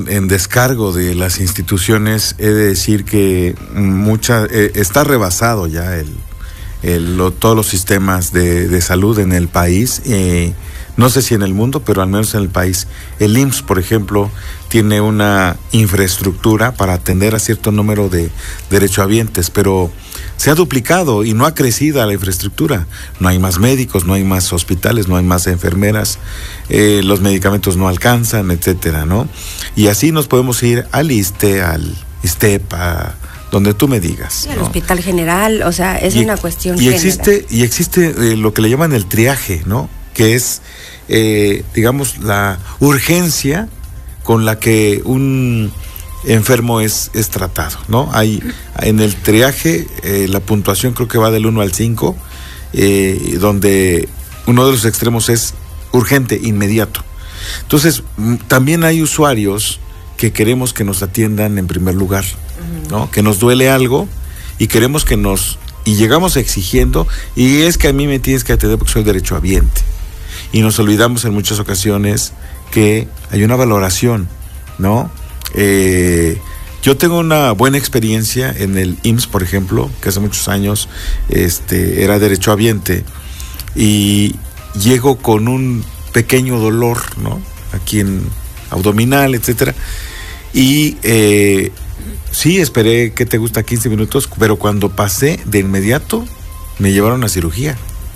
en descargo de las instituciones, he de decir que está rebasado ya todos los sistemas de salud en el país. No sé si en el mundo, pero al menos en el país. El IMSS, por ejemplo, tiene una infraestructura para atender a cierto número de derechohabientes, pero se ha duplicado y no ha crecido la infraestructura. No hay más médicos, no hay más hospitales, no hay más enfermeras, los medicamentos no alcanzan, etcétera, ¿no? Y así nos podemos ir al ISSSTE, al ISSSTEP, a donde tú me digas, ¿no? Al Hospital General, o sea, es una cuestión general. Existe lo que le llaman el triaje, ¿no? Que es, digamos, la urgencia con la que un enfermo es tratado, ¿no? Hay en el triaje la puntuación creo que va del 1 al 5, donde uno de los extremos es urgente, inmediato. Entonces, también hay usuarios que queremos que nos atiendan en primer lugar, ¿no? Que nos duele algo y queremos y llegamos exigiendo, y es que a mí me tienes que atender porque soy derechohabiente. Y nos olvidamos en muchas ocasiones que hay una valoración, ¿no? Yo tengo una buena experiencia en el IMSS, por ejemplo, que hace muchos años era derechohabiente, y llego con un pequeño dolor, ¿no? Aquí en abdominal, etcétera. Y sí, esperé, ¿qué te gusta? 15 minutos, pero cuando pasé, de inmediato me llevaron a cirugía.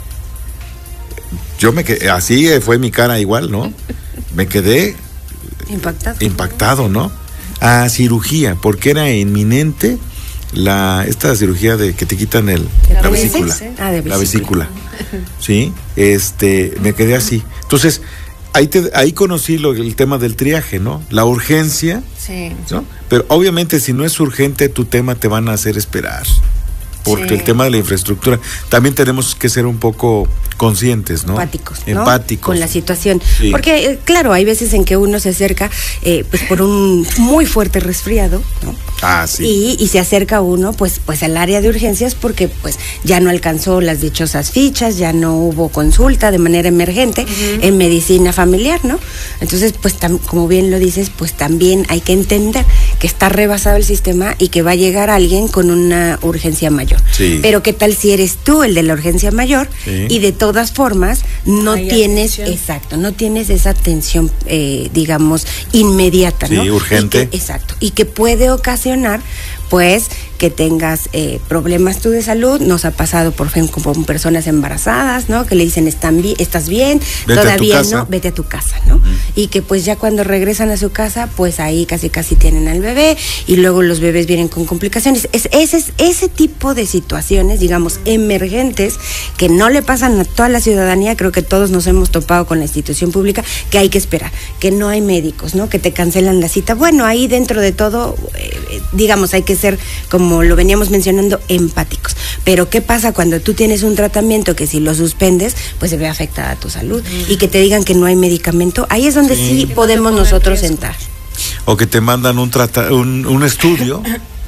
Yo me quedé, así fue mi cara igual, ¿no? Me quedé impactado, ¿no? A cirugía, porque era inminente esta cirugía de que te quitan la vesícula. La vesícula. Sí, me quedé así. Entonces, ahí conocí el tema del triaje, ¿no? La urgencia, sí, ¿no? Pero obviamente si no es urgente, tu tema te van a hacer esperar. Porque sí, el tema de la infraestructura, también tenemos que ser un poco conscientes, ¿no? Empáticos, ¿no? Empáticos. Con la situación. Sí. Porque, claro, hay veces en que uno se acerca pues por un muy fuerte resfriado, ¿no? Ah, sí. Y se acerca uno pues al área de urgencias porque pues ya no alcanzó las dichosas fichas, ya no hubo consulta de manera emergente en medicina familiar, ¿no? Entonces, pues como bien lo dices, pues también hay que entender que está rebasado el sistema y que va a llegar alguien con una urgencia mayor. Sí. Pero ¿qué tal si eres tú el de la urgencia mayor? Sí. Y de todas formas no tienes esa atención, digamos, inmediata, ¿no? Sí, urgente. Y que puede ocasionar, pues, que tengas problemas tú de salud. Nos ha pasado, por ejemplo, con personas embarazadas, ¿no? Que le dicen, ¿estás bien? Todavía no, vete a tu casa, ¿no? Y que pues ya cuando regresan a su casa, pues ahí casi tienen al bebé, y luego los bebés vienen con complicaciones. Ese tipo de situaciones, digamos, emergentes, que no le pasan a toda la ciudadanía. Creo que todos nos hemos topado con la institución pública, que hay que esperar, que no hay médicos, ¿no? Que te cancelan la cita. Bueno, ahí dentro de todo, digamos, hay que ser, como lo veníamos mencionando, empáticos. Pero ¿qué pasa cuando tú tienes un tratamiento que si lo suspendes, pues se ve afectada tu salud? Y que te digan que no hay medicamento, ahí es donde sí podemos nosotros entrar. O que te mandan un estudio,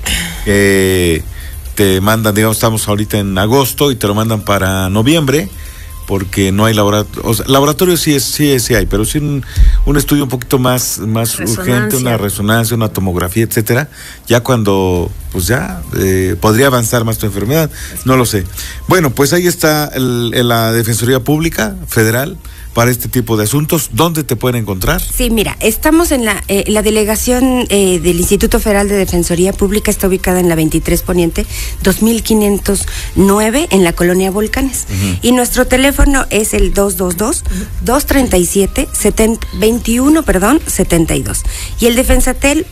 te mandan, digamos, estamos ahorita en agosto y te lo mandan para noviembre, porque no hay laboratorio. O sea, laboratorio sí hay, pero sí un estudio un poquito más urgente, una resonancia, una tomografía, etcétera. Ya cuando, pues ya podría avanzar más tu enfermedad, no lo sé. Bueno, pues ahí está la Defensoría Pública Federal para este tipo de asuntos. ¿Dónde te pueden encontrar? Sí, mira, estamos en la delegación del Instituto Federal de Defensoría Pública. Está ubicada en la 23 Poniente, 2509, en la colonia Volcanes. Y nuestro teléfono es el 222-237-2172. Y el de Defensatel,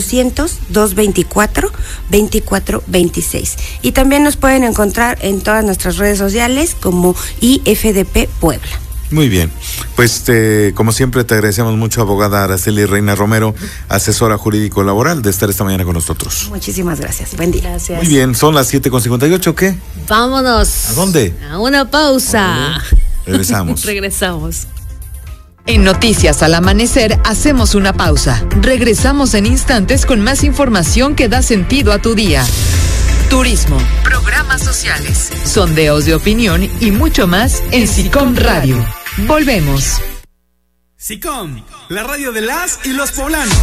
800-224-2426. Y también nos pueden encontrar en todas nuestras redes sociales como IFDP Puebla. Muy bien, pues como siempre te agradecemos mucho, abogada Araceli Reina Romero, asesora jurídico laboral, de estar esta mañana con nosotros. Muchísimas gracias, buen día. Gracias. Muy bien, son las 7:58, ¿qué? Vámonos. ¿A dónde? A una pausa. Regresamos. Regresamos. En Noticias al Amanecer hacemos una pausa. Regresamos en instantes con más información que da sentido a tu día. Turismo, programas sociales, sondeos de opinión y mucho más en SICOM Radio. Volvemos. SICOM, la radio de las y los poblanos.